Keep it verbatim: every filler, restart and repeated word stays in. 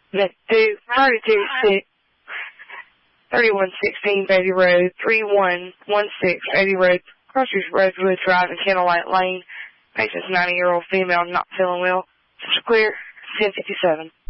Let's do thirty-two six, thirty-one sixteen Baby Road, thirty-one sixteen Baby Road, Crossers Rosewood Drive and Candlelight Lane. Patient's ninety-year-old female, not feeling well. Clear, ten fifty-seven.